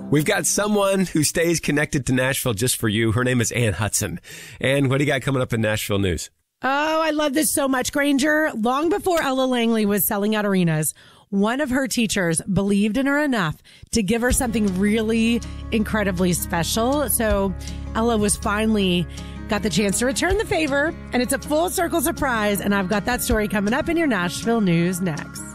We've got someone who stays connected to Nashville just for you. Her name is Ann Hudson. Ann, what do you got coming up in Nashville news? Oh, I love this so much, Granger. Long before Ella Langley was selling out arenas, one of her teachers believed in her enough to give her something really incredibly special. So Ella was finally got the chance to return the favor, and it's a full circle surprise. And I've got that story coming up in your Nashville news next.